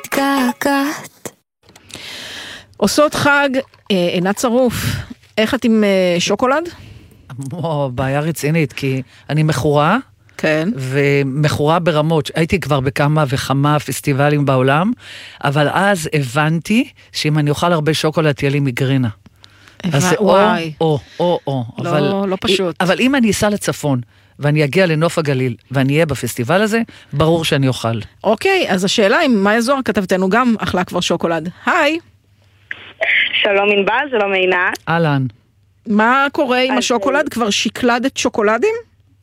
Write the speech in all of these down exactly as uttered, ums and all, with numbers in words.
מתגעגעת. עושות חג, עינת צרוף, איך את עם שוקולד? או, בעיה רצינית, כי אני מכורה, כן. ומכורה ברמות. הייתי כבר בכמה וכמה פסטיבלים בעולם, אבל אז הבנתי שאם אני אוכל הרבה שוקולד, תהיה לי מיגרינה. אז זה או, או, או, או. לא, אבל, לא פשוט. אבל אם אני אסע לצפון, ואני אגיע לנוף הגליל, ואני אהיה בפסטיבל הזה, ברור שאני אוכל. אוקיי, אז השאלה אם מאיה זוהר כתבתנו גם אכלה כבר שוקולד. היי. שלום ענבל, שלום עינת. אהלן. מה קורה עם השוקולד? כבר שקלדת שוקולדים?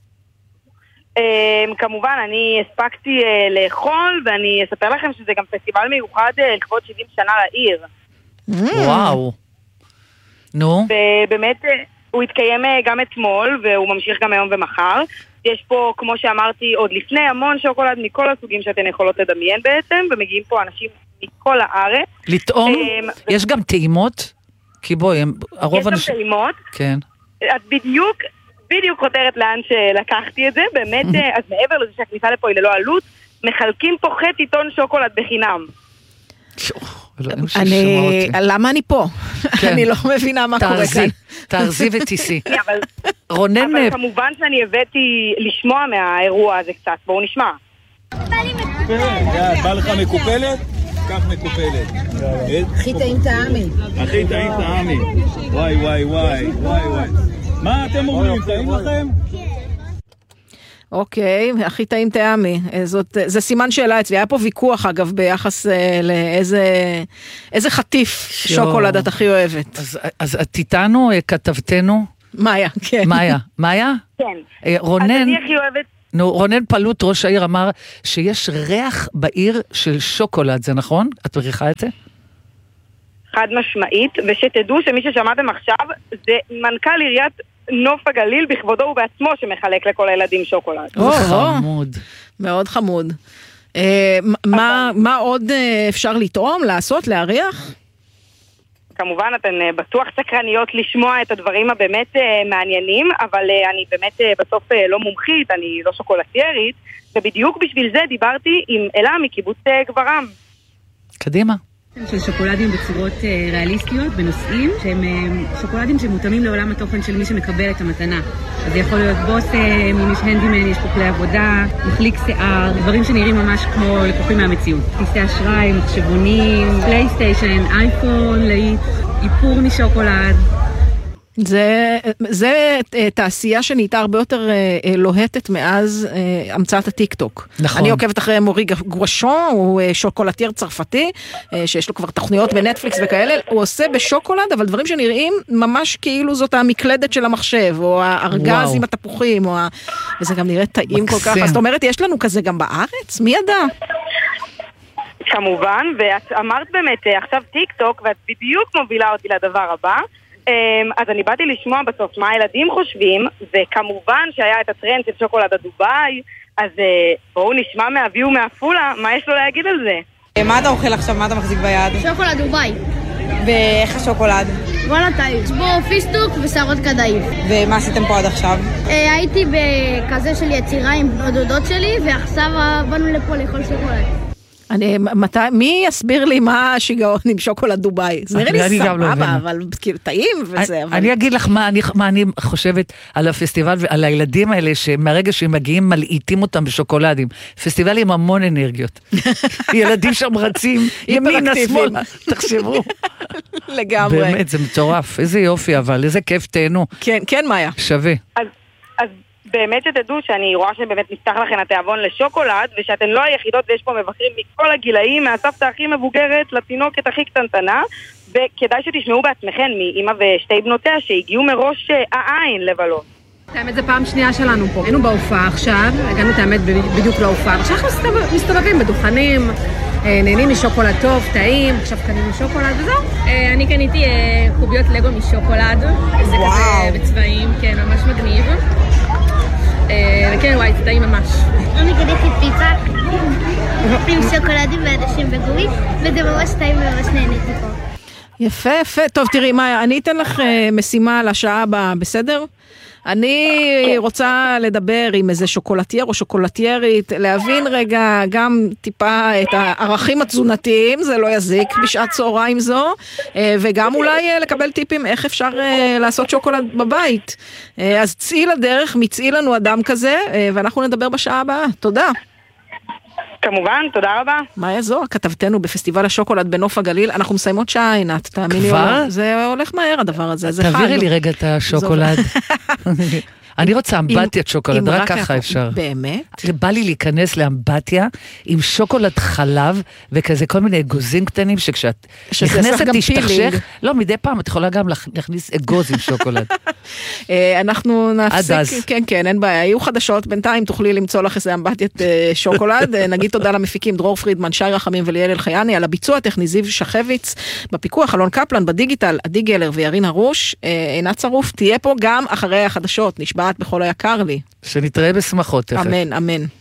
כמובן, אני הספקתי לאכול, ואני אספר לכם שזה גם פסטיבל מיוחד לכבוד שבעים שנה לעיר. וואו. נו. ובאמת, הוא התקיים גם אתמול, והוא ממשיך גם היום ומחר. יש פה, כמו שאמרתי, עוד לפני המון שוקולד מכל הסוגים שאתן יכולות לדמיין בעצם, ומגיעים פה אנשים מכל הארץ. לטעום? יש גם טעימות? כי בואי, הרוב אנשים... יש גם טעימות. כן. את בדיוק, בדיוק חותרת לאן שלקחתי את זה. באמת, אז מעבר לזה שהכניסה לפה היא ללא עלות, מחלקים פה חצי טון שוקולד בחינם. אני, למה אני פה? אני לא מבינה מה קורה כאן. תארזי ותיסי. רונן... אבל כמובן שאני הבאתי לשמוע מהאירוע הזה קצת. בואו נשמע. בא לך מקופלת? קח מקופלת. הכי טעים טעמי. הכי טעים טעמי. וואי וואי וואי וואי וואי. מה אתם אומרים? טעים לכם? אוקיי, הכי טעים טעמי. זאת, זה סימן שאלה אצלי. היה פה ויכוח אגב ביחס לאיזה איזה חטיף שוקולד את הכי אוהבת. אז, אז את איתנו, כתבתנו? מאיה, כן. מאיה, מאיה? כן. רונן... אז אני הכי אוהבת... נו, רונן פלוט, ראש העיר, אמר שיש ריח בעיר של שוקולד, זה נכון? את מריחה את זה? חד משמעית, ושתדעו שמי ששמעתם עכשיו, זה מנכ"ל עיריית נוף הגליל בכבודו ובעצמו שמחלק לכל הילדים שוקולד. זה חמוד. מאוד חמוד. מה עוד אפשר לטעום, לעשות, להריח? כמובן, אתן בטוח סקרניות לשמוע את הדברים הבאמת מעניינים, אבל אני באמת בסוף לא מומחית, אני לא שוקולטיירית, ובדיוק בשביל זה דיברתי עם אלה מקיבוץ גברם. קדימה. של שוקולדים בצורות ריאליסטיות, בנושאים, שהם שוקולדים שמותאמים לעולם התוכן של מי שמקבל את המתנה. אז זה יכול להיות בוסם, אם יש הנדימן, יש פה כלי עבודה, מחליק שיער, דברים שנראים ממש כמו לקוחים מהמציאות. כיסא אשראי, מחשבונים, פלייסטיישן, אייפון, להיט, איפור משוקולד. זה, זה תעשייה שנהייתה הרבה יותר לוהטת מאז המצאת הטיק-טוק. נכון. אני עוקבת אחרי מורי גואשון, הוא שוקולטייר צרפתי, שיש לו כבר תוכניות בנטפליקס וכאלה, הוא עושה בשוקולד, אבל דברים שנראים ממש כאילו זאת המקלדת של המחשב, או הארגז עם התפוחים, או ה... וזה גם נראה טעים כל כך. אז זאת אומרת, יש לנו כזה גם בארץ? מי ידע? כמובן, ואת אמרת באמת עכשיו טיק-טוק, ואת בדיוק מובילה אותי לדבר הבא, אז אני באתי לשמוע בסוף מה הילדים חושבים, וכמובן שהיה את הטרנד של שוקולד הדובאי, אז בואו נשמע מאבי ומאפולה, מה יש לו להגיד על זה? מה אתה אוכל עכשיו? מה אתה מחזיק ביד? שוקולד דובאי. ואיך השוקולד? וואלה טעים. יש בו פיסטוק ושערות קדאי. ומה עשיתם פה עד עכשיו? הייתי בכזה של יצירה עם הדודות שלי, ועכשיו באנו לפה לאכול שוקולד. אני, מתי, מי יסביר לי מה השיגעון עם שוקולד דובאי? זה נראה לי סבבה, אבל כאילו טעים וזה. אבל... אני אגיד לך מה אני, מה אני חושבת על הפסטיבל ועל הילדים האלה, שמהרגע שהם מגיעים מלעיטים אותם בשוקולדים. פסטיבל עם המון אנרגיות. ילדים שם רצים, ימינה שמאלה, תחשבו. לגמרי. באמת, זה מטורף. איזה יופי, אבל איזה כיף תהנו. כן, כן, מאיה. שווה. אז, אז... באמת שתדעו שאני רואה שבאמת נפתח לכם התיאבון לשוקולד, ושאתן לא היחידות ויש פה מבקרים מכל הגילאים, מהסבתא הכי מבוגרת לתינוקת הכי קטנטנה, וכדאי שתשמעו בעצמכם מאמא ושתי בנותיה שהגיעו מראש העין לבלות. האמת זה פעם שנייה שלנו פה. היינו בהופעה עכשיו, הגענו את האמת בדיוק להופעה, עכשיו אנחנו מסתובבים בדוכנים, נהנים משוקולד טוב, טעים, עכשיו קנינו שוקולד וזהו. אני קניתי קוביות לגו משוקולד, זה כזה בצבעים, כן, ממש מגניב. וכן, וואי, זה טעים ממש. אני קניתי פיצה עם שוקולדים ואנשים בגורים, וזה ממש טעים וממש נהניתי פה. יפה, יפה. טוב, תראי, מאיה, אני אתן לך משימה לשעה הבאה, בסדר? אני רוצה לדבר עם איזה שוקולטייר או שוקולטיירית, להבין רגע גם טיפה את הערכים התזונתיים, זה לא יזיק בשעת צהריים זו, וגם אולי לקבל טיפים איך אפשר לעשות שוקולד בבית. אז צאי לדרך, מצאי לנו אדם כזה, ואנחנו נדבר בשעה הבאה. תודה. כמובן, תודה רבה. מה יעזור? כתבתנו בפסטיבל השוקולד בנוף הגליל, אנחנו מסיימות שעה, עינת, תאמיני. כבר? זה הולך מהר הדבר הזה, זה חג. תעבירי לי רגע את השוקולד. אני רוצה אמבטיית שוקולד, רק ככה אפשר. באמת? בא לי להיכנס לאמבטיה עם שוקולד חלב וכזה כל מיני אגוזים קטנים שכשאת נכנסת תשתכשך, לא, מדי פעם את יכולה גם להכניס אגוז עם שוקולד. אנחנו נפסיק, כן, כן, אין בעיה, יהיו חדשות, בינתיים תוכלי למצוא לך איזה אמבטיית שוקולד, נגיד תודה למפיקים דרור פרידמן, שי רחמים וליאל אלחייני, על הביצוע הטכני זיו שחביץ, בפיקוח אלון קפלן, בדיגיטל עדי גלר וירין הרוש, עינת צרוף, תהיה פה גם אחרי החדשות, נשבעת בכל היקר לי. שנתראה בשמחות. אמן, אמן.